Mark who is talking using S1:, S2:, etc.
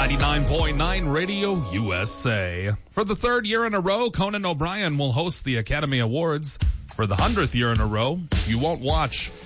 S1: 99.9 Radio USA. For the third year in a row, Conan O'Brien will host the Academy Awards. For the 100th year in a row, you won't watch,